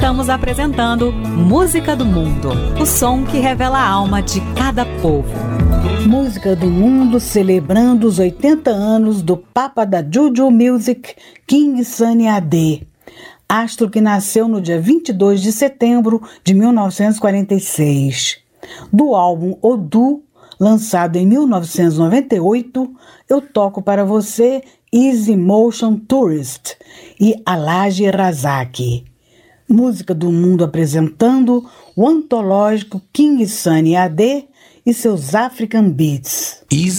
Estamos apresentando Música do Mundo, o som que revela a alma de cada povo. Música do Mundo celebrando os 80 anos do Papa da Juju Music, King Sunny Ade, astro que nasceu no dia 22 de setembro de 1946. Do álbum Odu, lançado em 1998, eu toco para você Easy Motion Tourist e Alhaji Razaki. Música do Mundo apresentando o antológico King Sunny Ade e seus African Beats.